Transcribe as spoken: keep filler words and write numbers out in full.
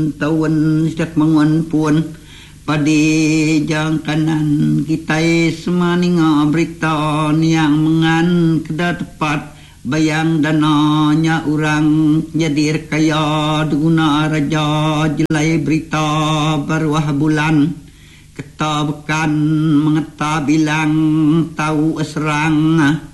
Tawan sidak manguan pun padi jang kanan kita semaninga berita yang mengan keda tepat bayang dananya orang jadi kaya guna raja jelai berita berwah bulan keta bukan mengeta bilang tahu serang